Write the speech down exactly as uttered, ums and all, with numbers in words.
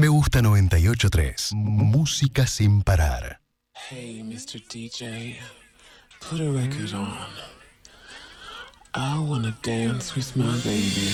Me Gusta noventa y ocho tres. Música sin parar. Hey, mister D J, put a record on. I wanna dance with my baby.